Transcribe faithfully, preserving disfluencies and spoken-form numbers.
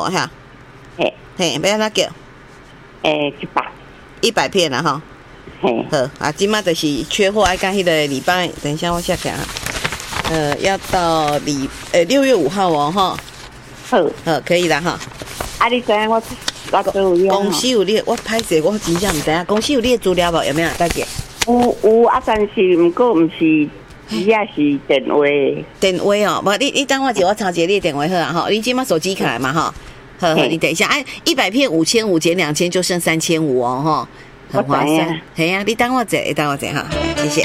哦哈。 嘿， 嘿，要安怎叫？ 诶，一百， 一百片啦吼。 嘿， 好啊，今麦就是缺货，爱到迄个礼拜，等一下我写起来。呃，要到礼呃六月五号哦哈。 好， 好，可以啦哈。 啊，你知影我我做有影公司有你，我歹势，我真正毋知影。公司有你的资料无？有没有？大姐。 有有啊，但是毋过毋是，只也是电话。 电话哦，无你你等我一下，我抄一下你的电话好啊吼。你今麦手机开嘛吼。好好，你等一下，哎，一百片五千五减两千就剩三千五哦哈，很划算。嘿呀，你等我一下，等我一下哈，谢谢。